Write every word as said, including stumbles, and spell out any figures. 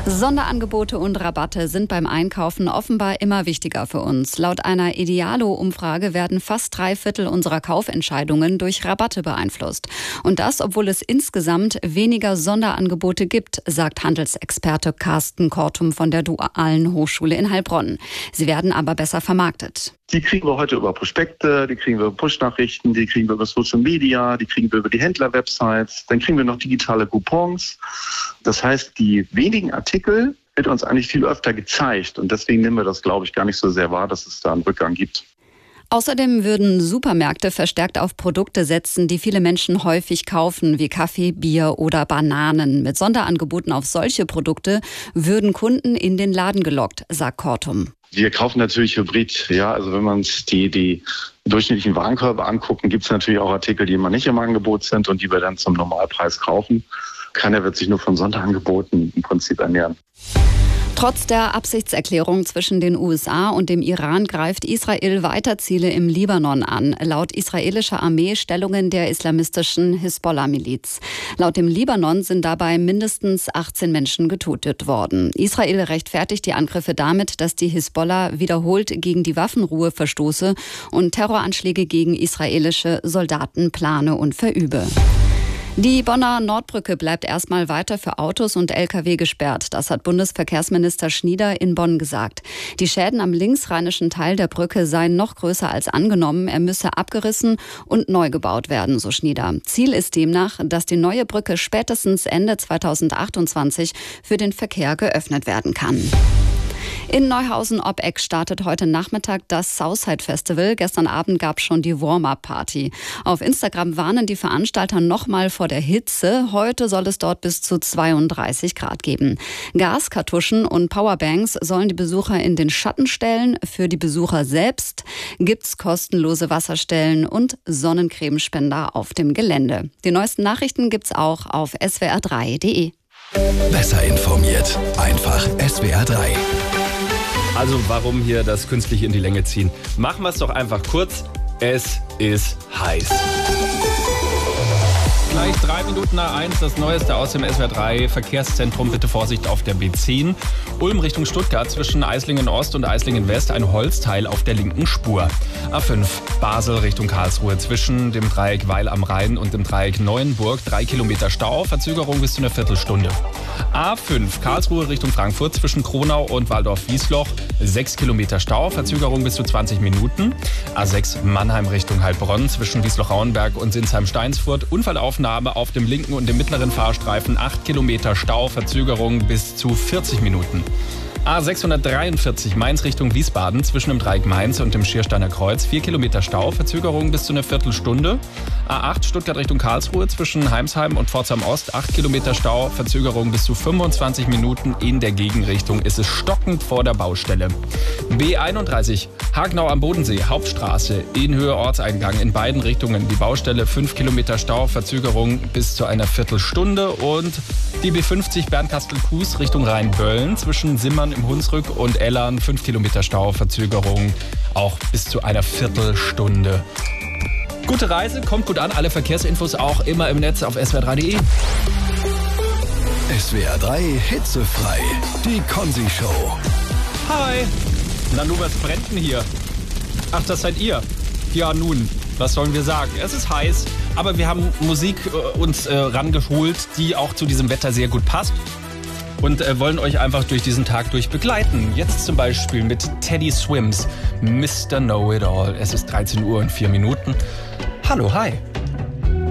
Sonderangebote und Rabatte sind beim Einkaufen offenbar immer wichtiger für uns. Laut einer Idealo-Umfrage werden fast drei Viertel unserer Kaufentscheidungen durch Rabatte beeinflusst. Und das, obwohl es insgesamt weniger Sonderangebote gibt, sagt Handelsexperte Carsten Kortum von der Dualen Hochschule in Heilbronn. Sie werden aber besser vermarktet. Die kriegen wir heute über Prospekte, die kriegen wir über Push-Nachrichten, die kriegen wir über Social Media, die kriegen wir über die Händler-Websites, dann kriegen wir noch digitale Coupons. Das heißt, die wenigen Artikel wird uns eigentlich viel öfter gezeigt und deswegen nehmen wir das, glaube ich, gar nicht so sehr wahr, dass es da einen Rückgang gibt. Außerdem würden Supermärkte verstärkt auf Produkte setzen, die viele Menschen häufig kaufen, wie Kaffee, Bier oder Bananen. Mit Sonderangeboten auf solche Produkte würden Kunden in den Laden gelockt, sagt Kortum. Wir kaufen natürlich Hybrid, ja, also wenn man uns die, die durchschnittlichen Warenkörbe angucken, gibt es natürlich auch Artikel, die immer nicht im Angebot sind und die wir dann zum Normalpreis kaufen. Keiner wird sich nur von Sonderangeboten im Prinzip ernähren. Trotz der Absichtserklärung zwischen den U S A und dem Iran greift Israel weiter Ziele im Libanon an. Laut israelischer Armee Stellungen der islamistischen Hisbollah-Miliz. Laut dem Libanon sind dabei mindestens achtzehn Menschen getötet worden. Israel rechtfertigt die Angriffe damit, dass die Hisbollah wiederholt gegen die Waffenruhe verstoße und Terroranschläge gegen israelische Soldaten plane und verübe. Die Bonner Nordbrücke bleibt erstmal weiter für Autos und L K W gesperrt. Das hat Bundesverkehrsminister Schnieder in Bonn gesagt. Die Schäden am linksrheinischen Teil der Brücke seien noch größer als angenommen. Er müsse abgerissen und neu gebaut werden, so Schnieder. Ziel ist demnach, dass die neue Brücke spätestens Ende zweitausendachtundzwanzig für den Verkehr geöffnet werden kann. In Neuhausen-Oppeck startet heute Nachmittag das Southside Festival. Gestern Abend gab es schon die Warm-Up-Party. Auf Instagram warnen die Veranstalter nochmal vor der Hitze. Heute soll es dort bis zu zweiunddreißig Grad geben. Gaskartuschen und Powerbanks sollen die Besucher in den Schatten stellen. Für die Besucher selbst gibt's kostenlose Wasserstellen und Sonnencremespender auf dem Gelände. Die neuesten Nachrichten gibt's auch auf s w r drei punkt d e. Besser informiert. Einfach S W R drei. Also warum hier das künstlich in die Länge ziehen? Machen wir es doch einfach kurz. Es ist heiß. Gleich drei Minuten nach eins, das Neueste aus dem S W R drei Verkehrszentrum. Bitte Vorsicht auf der B zehn. Ulm Richtung Stuttgart zwischen Eislingen Ost und Eislingen West ein Holzteil auf der linken Spur. A fünf Basel Richtung Karlsruhe zwischen dem Dreieck Weil am Rhein und dem Dreieck Neuenburg. Drei Kilometer Stau, Verzögerung bis zu einer Viertelstunde. A fünf Karlsruhe Richtung Frankfurt zwischen Kronau und Waldorf-Wiesloch. Sechs Kilometer Stau, Verzögerung bis zu zwanzig Minuten. A sechs Mannheim Richtung Heilbronn zwischen Wiesloch-Rauenberg und Sinsheim-Steinsfurt. Unfallaufnahme auf dem linken und dem mittleren Fahrstreifen. acht Kilometer Stau, Verzögerung bis zu vierzig Minuten. A sechshundertdreiundvierzig Mainz Richtung Wiesbaden zwischen dem Dreieck Mainz und dem Schiersteiner Kreuz. vier Kilometer Stau, Verzögerung bis zu einer Viertelstunde. A acht Stuttgart Richtung Karlsruhe zwischen Heimsheim und Pforzheim Ost. acht Kilometer Stau, Verzögerung bis zu fünfundzwanzig Minuten. In der Gegenrichtung ist es stockend vor der Baustelle. B einunddreißig Hagenau am Bodensee, Hauptstraße, in Höhe Ortseingang in beiden Richtungen. Die Baustelle fünf Kilometer Stau, Verzögerung bis zu einer Viertelstunde. Und die B fünfzig Bernkastel-Kues Richtung Rheinböllen zwischen Simmern im Hunsrück und Ellern. fünf Kilometer Stau, Verzögerung auch bis zu einer Viertelstunde. Gute Reise, kommt gut an. Alle Verkehrsinfos auch immer im Netz auf s w r drei punkt d e. S W R drei hitzefrei. Die Konzi-Show. Hi. Na nun, was brennt denn hier? Ach, das seid ihr. Ja nun, was sollen wir sagen? Es ist heiß, aber wir haben Musik äh, uns äh, rangeholt, die auch zu diesem Wetter sehr gut passt. Und äh, wollen euch einfach durch diesen Tag durch begleiten. Jetzt zum Beispiel mit Teddy Swims, Mister Know-It-All. Es ist dreizehn Uhr und vier Minuten. Hallo, hi.